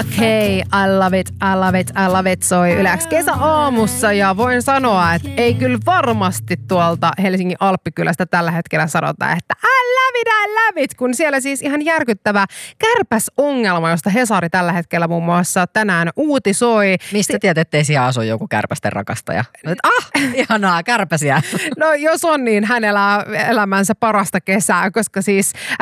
Hei, I love it, I love it, I love it soi Yle X kesäaamussa ja voin sanoa, että ei kyllä varmasti tuolta Helsingin Alppikylästä tällä hetkellä sanota, että I love it, kun siellä siis ihan järkyttävä kärpäsongelma, josta Hesari tällä hetkellä muun muassa tänään uutisoi. Mistä tiedät, ettei siellä asu joku kärpästen rakastaja? Ihanaa, kärpäsiä. No jos on, niin hän elää elämänsä parasta kesää, koska siis